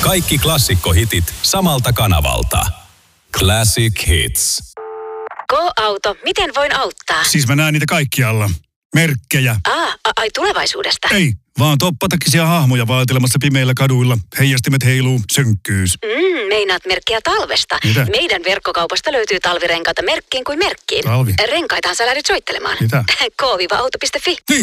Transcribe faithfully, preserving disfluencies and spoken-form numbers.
Kaikki klassikkohitit samalta kanavalta. Classic Hits. Go-auto, miten voin auttaa? Siis mä näen niitä kaikkialla. Merkkejä. Aa, a- ai tulevaisuudesta? Ei, vaan toppatakkisia hahmoja vaatelemassa pimeillä kaduilla. Heijastimet heiluu, synkkyys. Mm, meinaat merkkiä talvesta. Mitä? Meidän verkkokaupasta löytyy talvirenkaita merkkiin kuin merkkiin. Talvi? Renkaitahan sä lähdet soittelemaan. Mitä? K-auto piste fi. Niin.